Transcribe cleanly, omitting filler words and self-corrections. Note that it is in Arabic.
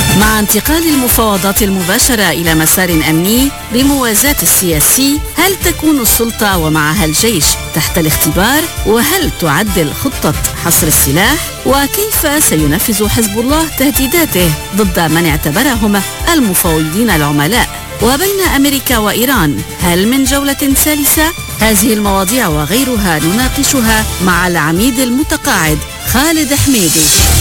مع انتقال المفاوضات المباشرة إلى مسار أمني بموازاة السياسي، هل تكون السلطة ومعها الجيش تحت الاختبار؟ وهل تعدل خطة حصر السلاح؟ وكيف سينفذ حزب الله تهديداته ضد من اعتبرهم المفاوضين العملاء؟ وبين أمريكا وإيران، هل من جولة ثالثة؟ هذه المواضيع وغيرها نناقشها مع العميد المتقاعد خالد حميدي.